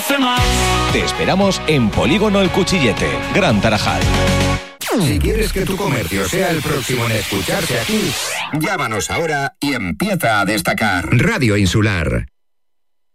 conoce más. Te esperamos en Polígono El Cuchillete, Gran Tarajal. Si quieres que tu comercio sea el próximo en escucharse aquí, llámanos ahora y empieza a destacar. Radio Insular.